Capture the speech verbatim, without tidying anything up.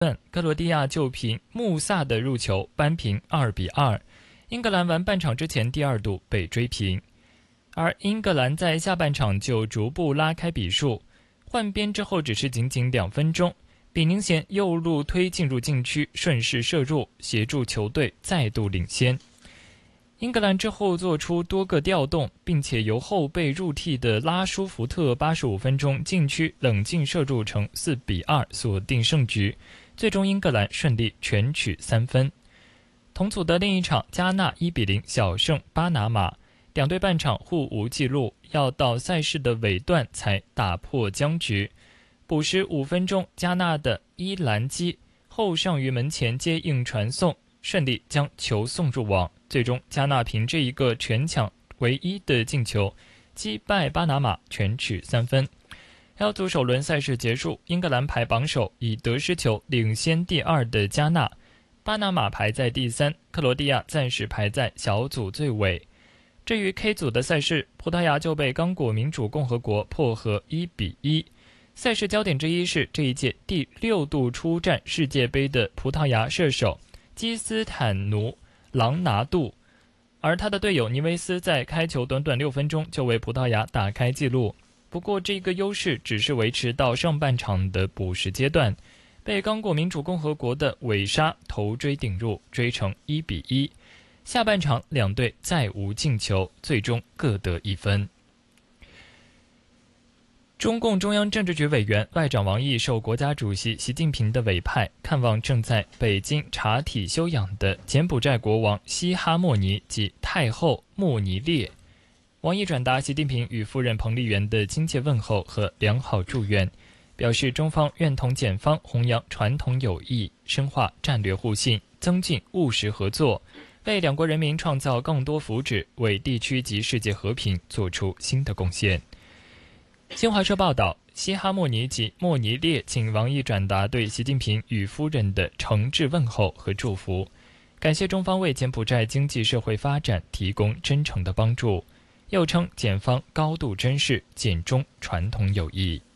克罗地亚就凭穆萨的入球扳平二比二。英格兰完半场之前第二度被追平，而英格兰在下半场就逐步拉开比数。换边之后只是仅仅两分钟，比宁贤右路推进入禁区，顺势射入，协助球队再度领先。英格兰之后做出多个调动，并且由后备入替的拉舒福特八十五分钟禁区冷静射入成四比二锁定胜局，最终英格兰顺利全取三分。同组的另一场，加纳一比零小胜巴拿马，两队半场互无纪录，要到赛事的尾段才打破僵局。补时五分钟，加纳的伊兰基后上于门前接应传送，顺利将球送入网。最终加纳凭这一个全场唯一的进球击败巴拿马，全取三分。L 组首轮赛事结束，英格兰排榜首，以得失球领先第二的加纳，巴拿马排在第三，克罗地亚暂时排在小组最尾。至于 K 组的赛事，葡萄牙就被刚果民主共和国破和一比一。赛事焦点之一是这一届第六度出战世界杯的葡萄牙射手基斯坦奴·朗拿度，而他的队友尼维斯在开球短短六分钟就为葡萄牙打开纪录。不过这个优势只是维持到上半场的补时阶段，被刚果民主共和国的韦沙头锥顶入，追成一比一。下半场两队再无进球，最终各得一分。中共中央政治局委员外长王毅受国家主席习近平的委派，看望正在北京查体休养的柬埔寨国王西哈莫尼及太后莫尼列。王毅转达习近平与夫人彭丽媛的亲切问候和良好祝愿，表示中方愿同柬方弘扬传统友谊，深化战略互信，增进务实合作，为两国人民创造更多福祉，为地区及世界和平做出新的贡献。新华社报道，西哈莫尼及莫尼列请王毅转达对习近平与夫人的诚挚问候和祝福，感谢中方为柬埔寨经济社会发展提供真诚的帮助，又称柬方高度珍视柬中传统友谊。